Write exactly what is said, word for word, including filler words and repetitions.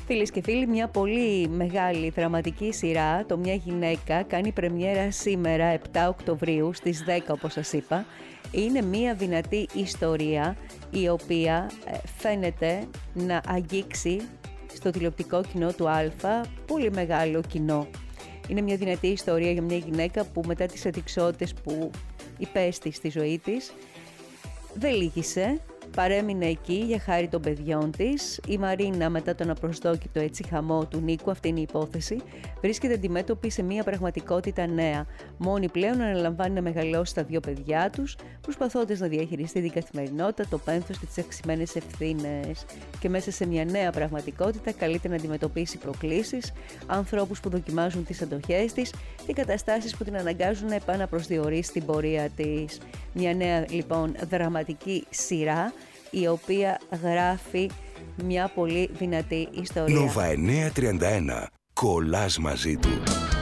Φίλες και φίλοι, μια πολύ μεγάλη δραματική σειρά, το «Μια γυναίκα», κάνει πρεμιέρα σήμερα, επτά Οκτωβρίου, στις δέκα όπως σας είπα. Είναι μια δυνατή ιστορία, η οποία φαίνεται να αγγίξει στο τηλεοπτικό κοινό του Α πολύ μεγάλο κοινό. Είναι μια δυνατή ιστορία για μια γυναίκα που μετά τις αδειξότητες που υπέστη στη ζωή της, δεν λύγησε. Παρέμεινε εκεί για χάρη των παιδιών της. Η Μαρίνα, μετά τον απροσδόκητο έτσι χαμό του Νίκου, αυτή είναι η υπόθεση, βρίσκεται αντιμέτωπη σε μια πραγματικότητα νέα. Μόνη πλέον αναλαμβάνει να μεγαλώσει τα δύο παιδιά τους, προσπαθώντας να διαχειριστεί την καθημερινότητα, το πένθος και τις αυξημένες ευθύνες. Και μέσα σε μια νέα πραγματικότητα καλείται να αντιμετωπίσει προκλήσεις, ανθρώπους που δοκιμάζουν τις αντοχές της και καταστάσεις που την αναγκάζουν να επαναπροσδιορίσει την πορεία της. Μια νέα λοιπόν δραματική σειρά, η οποία γράφει μια πολύ δυνατή ιστορία. Νόβα εννιακόσια τριάντα ένα. Κολλάς μαζί του.